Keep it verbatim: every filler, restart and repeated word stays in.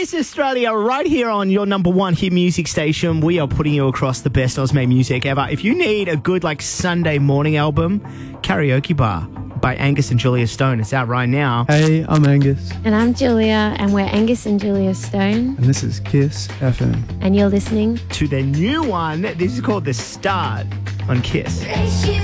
Kiss Australia right here on your number one hit music station. We are putting you across the best Ausmade music ever. If you need a good like Sunday morning album, Karaoke Bar by Angus and Julia Stone. It's out right now. Hey, I'm Angus. And I'm Julia, and we're Angus and Julia Stone. And this is Kiss F M. And you're listening To their new one. This is called The Start on Kiss.